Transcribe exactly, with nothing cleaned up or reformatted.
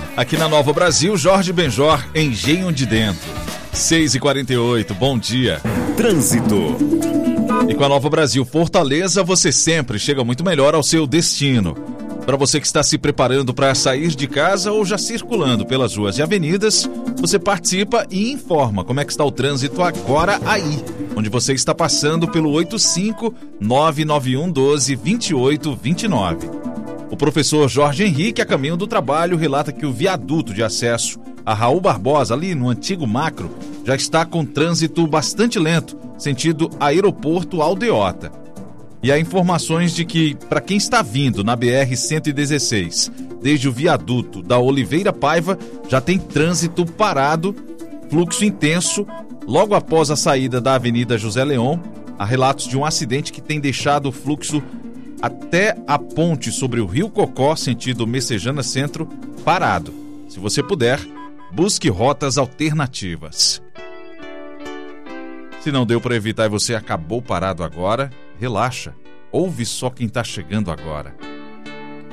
Aqui na Nova Brasil, Jorge Benjor, Engenho de Dentro. seis e quarenta e oito, bom dia. Trânsito. E com a Nova Brasil Fortaleza, você sempre chega muito melhor ao seu destino. Para você que está se preparando para sair de casa ou já circulando pelas ruas e avenidas, você participa e informa como é que está o trânsito agora aí, onde você está passando pelo oito cinco nove nove um um dois dois oito dois nove. O professor Jorge Henrique, a caminho do trabalho, relata que o viaduto de acesso a Raul Barbosa, ali no antigo Macro, já está com trânsito bastante lento, sentido aeroporto Aldeota. E há informações de que, para quem está vindo na B R cento e dezesseis, desde o viaduto da Oliveira Paiva, já tem trânsito parado, fluxo intenso, logo após a saída da Avenida José Leon. Há relatos de um acidente que tem deixado o fluxo até a ponte sobre o Rio Cocó, sentido Messejana Centro, parado. Se você puder, busque rotas alternativas. Se não deu para evitar e você acabou parado agora, relaxa. Ouve só quem está chegando agora.